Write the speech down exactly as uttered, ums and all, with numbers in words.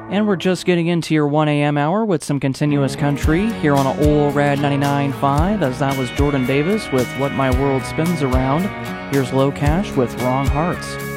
And we're just getting into your one a.m. hour with some continuous country here on Ol' Rad ninety-nine point five, as that was Jordan Davis with What My World Spins Around. Here's Low Cash with Wrong Hearts.